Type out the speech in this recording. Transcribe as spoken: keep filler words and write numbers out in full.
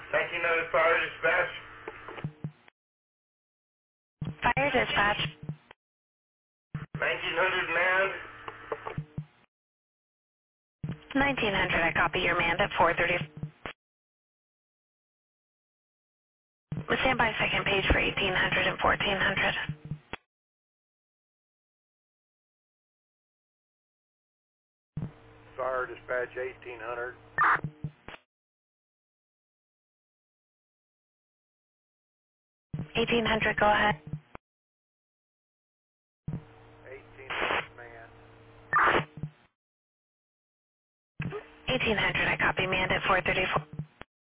nineteen hundred Fire Dispatch. Fire dispatch. nineteen hundred manned. nineteen hundred, I copy your manned at four thirty. Stand by second page for eighteen hundred and fourteen hundred. Fire Dispatch eighteen hundred. eighteen hundred, go ahead. eighteen hundred manned. eighteen hundred, I copy manned at four thirty-four.